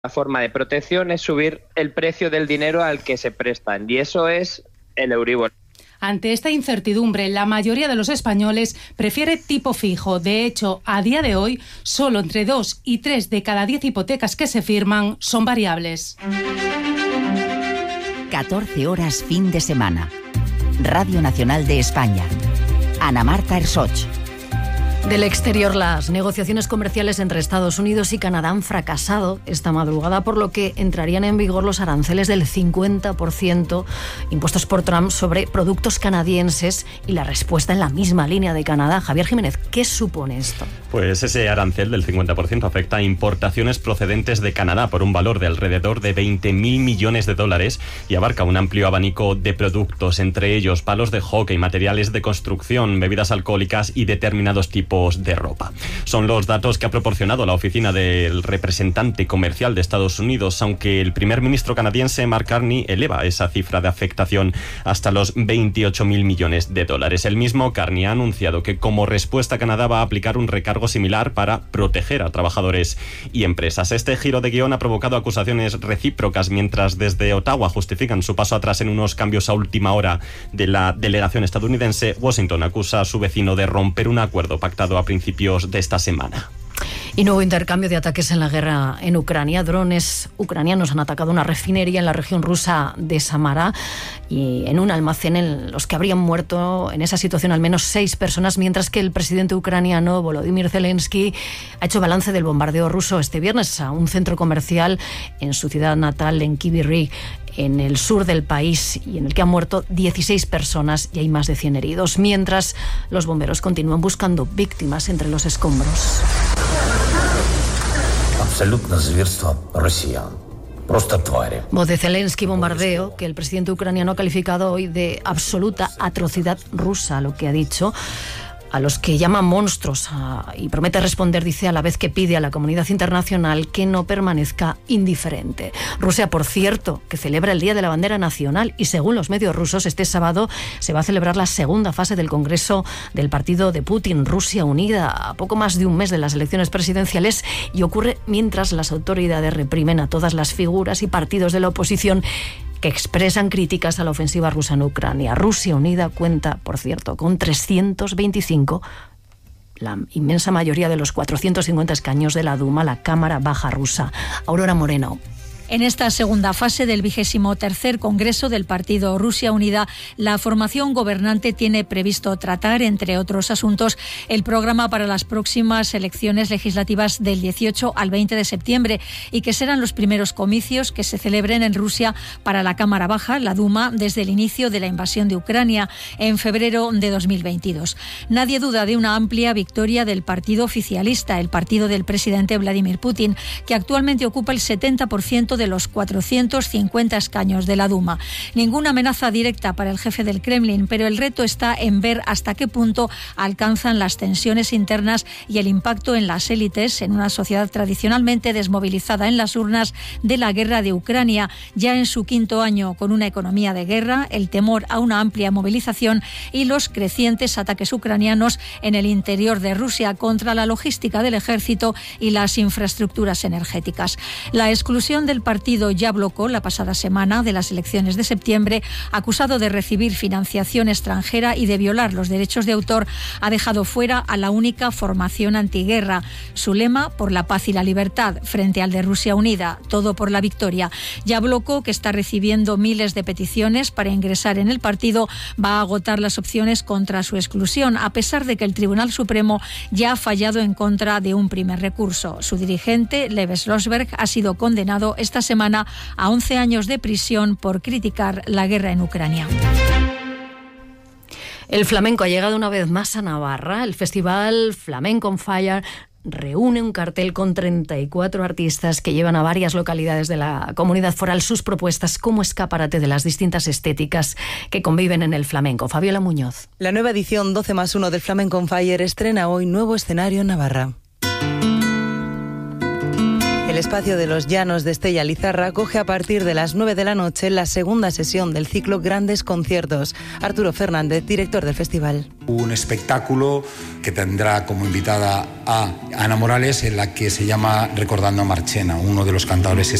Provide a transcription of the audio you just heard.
forma de protección es subir el precio del dinero al que se prestan, y eso es el Euribor. Ante esta incertidumbre, la mayoría de los españoles prefiere tipo fijo. De hecho, a día de hoy, solo entre 2 y 3 de cada 10 hipotecas que se firman son variables. 14 horas fin de semana. Radio Nacional de España. Ana Marta Ersoch. Del exterior, las negociaciones comerciales entre Estados Unidos y Canadá han fracasado esta madrugada, por lo que entrarían en vigor los aranceles del 50% impuestos por Trump sobre productos canadienses, y la respuesta en la misma línea de Canadá. Javier Jiménez, ¿qué supone esto? Pues ese arancel del 50% afecta a importaciones procedentes de Canadá por un valor de alrededor de 20.000 millones de dólares y abarca un amplio abanico de productos, entre ellos palos de hockey, materiales de construcción, bebidas alcohólicas y determinados tipos de ropa. Son los datos que ha proporcionado la oficina del representante comercial de Estados Unidos, aunque el primer ministro canadiense Mark Carney eleva esa cifra de afectación hasta los 28.000 millones de dólares. El mismo Carney ha anunciado que como respuesta Canadá va a aplicar un recargo similar para proteger a trabajadores y empresas. Este giro de guión ha provocado acusaciones recíprocas, mientras desde Ottawa justifican su paso atrás en unos cambios a última hora de la delegación estadounidense. Washington acusa a su vecino de romper un acuerdo pactado a principios de esta semana. Y nuevo intercambio de ataques en la guerra en Ucrania. Drones ucranianos han atacado una refinería en la región rusa de Samara y en un almacén en los que habrían muerto en esa situación al menos 6 personas, mientras que el presidente ucraniano Volodymyr Zelensky ha hecho balance del bombardeo ruso este viernes a un centro comercial en su ciudad natal, en Kryvyi Rih, en el sur del país, y en el que han muerto 16 personas y hay más de 100 heridos, mientras los bomberos continúan buscando víctimas entre los escombros. Voz de Zelensky, bombardeo que el presidente ucraniano ha calificado hoy de absoluta atrocidad rusa, lo que ha dicho, a los que llama monstruos, y promete responder, dice, a la vez que pide a la comunidad internacional que no permanezca indiferente. Rusia, por cierto, que celebra el Día de la Bandera Nacional, y según los medios rusos, este sábado se va a celebrar la segunda fase del Congreso del partido de Putin, Rusia Unida, a poco más de un mes de las elecciones presidenciales, y ocurre mientras las autoridades reprimen a todas las figuras y partidos de la oposición que expresan críticas a la ofensiva rusa en Ucrania. Rusia Unida cuenta, por cierto, con 325, la inmensa mayoría de los 450 escaños de la Duma, la Cámara Baja rusa. Aurora Moreno. En esta segunda fase del 23º Congreso del Partido Rusia Unida, la formación gobernante tiene previsto tratar, entre otros asuntos, el programa para las próximas elecciones legislativas del 18 al 20 de septiembre y que serán los primeros comicios que se celebren en Rusia para la Cámara Baja, la Duma, desde el inicio de la invasión de Ucrania en febrero de 2022. Nadie duda de una amplia victoria del partido oficialista, el partido del presidente Vladimir Putin, que actualmente ocupa el 70% de los 450 escaños de la Duma. Ninguna amenaza directa para el jefe del Kremlin, pero el reto está en ver hasta qué punto alcanzan las tensiones internas y el impacto en las élites en una sociedad tradicionalmente desmovilizada en las urnas de la guerra de Ucrania, ya en su 5º año, con una economía de guerra, el temor a una amplia movilización y los crecientes ataques ucranianos en el interior de Rusia contra la logística del ejército y las infraestructuras energéticas. La exclusión del partido ya bloqueó la pasada semana de las elecciones de septiembre, acusado de recibir financiación extranjera y de violar los derechos de autor, ha dejado fuera a la única formación antiguerra. Su lema, por la paz y la libertad, frente al de Rusia Unida, todo por la victoria. Ya bloqueó, que está recibiendo miles de peticiones para ingresar en el partido, va a agotar las opciones contra su exclusión, a pesar de que el Tribunal Supremo ya ha fallado en contra de un primer recurso. Su dirigente, Lev Slosberg, ha sido condenado esta semana a 11 años de prisión por criticar la guerra en Ucrania. El flamenco ha llegado una vez más a Navarra. El festival Flamenco on Fire reúne un cartel con 34 artistas que llevan a varias localidades de la comunidad foral sus propuestas como escaparate de las distintas estéticas que conviven en el flamenco. Fabiola Muñoz. La nueva edición 12+1 del Flamenco on Fire estrena hoy nuevo escenario en Navarra. El espacio de los Llanos de Estella Lizarra acoge a partir de las 9 de la noche la segunda sesión del ciclo Grandes Conciertos. Arturo Fernández, director del festival. Un espectáculo que tendrá como invitada a Ana Morales, en la que se llama Recordando a Marchena, uno de los cantadores